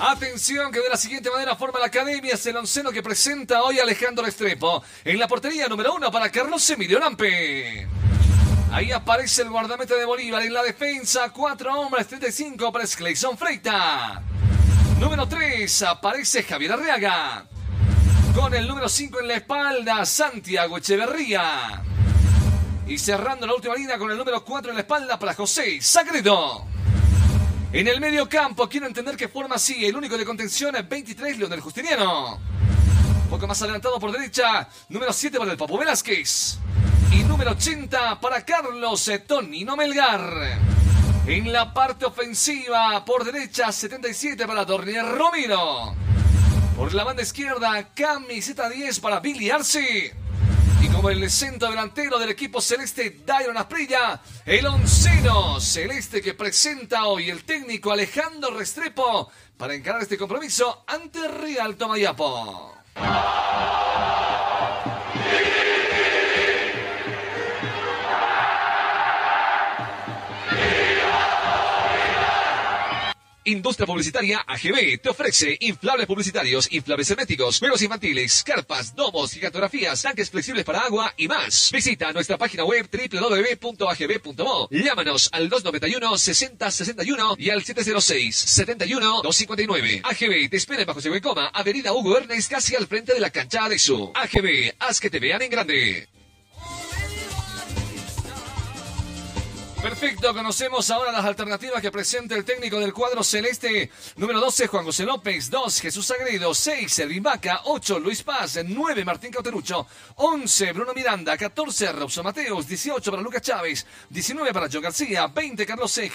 Atención que de la siguiente manera forma la academia. Es el onceno que presenta hoy Alejandro Restrepo. En la portería número 1 para Carlos Emilio Lampe. Ahí aparece el guardameta de Bolívar. En la defensa, 4 hombres, 35 para Clayson Freita. Número 3 aparece Javier Arriaga. Con el número 5 en la espalda, Santiago Echeverría. Y cerrando la última línea con el número 4 en la espalda para José Sagredo. En el medio campo, quiero entender que forma así. El único de contención es 23, Leonel Justiniano. Un poco más adelantado por derecha, número 7 para el Papu Velázquez. Y número 80 para Carlos Tonino Melgar. En la parte ofensiva, por derecha, 77 para Dornier Romero. Por la banda izquierda, camiseta 10 para Billy Arce. Y como el centro delantero del equipo celeste, Dairon Asprilla, el onceno celeste que presenta hoy el técnico Alejandro Restrepo para encarar este compromiso ante Real Tomayapo. Industria Publicitaria AGB te ofrece inflables publicitarios, inflables herméticos, juegos infantiles, carpas, domos, gigantografías, tanques flexibles para agua y más. Visita nuestra página web www.agb.mo. Llámanos al 291-6061 y al 706-71-259. AGB te espera en Bajo Seco y Coma, Avenida Hugo Ernest, casi al frente de la cancha de su. AGB, haz que te vean en grande. Perfecto, conocemos ahora las alternativas que presenta el técnico del cuadro celeste. Número 12, Juan José López. 2, Jesús Sagredo. 6, Elvin Vaca. 8, Luis Paz. 9, Martín Cauterucho. 11, Bruno Miranda. 14, Robson Mateos. 18 para Lucas Chávez. 19 para John García. 20, Carlos Ceja.